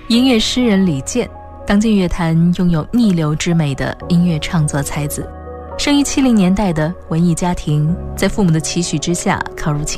音乐诗人李健，当今乐坛拥有逆流之美的音乐创作才子，生于70年代的文艺家庭，在父母的期许之下考入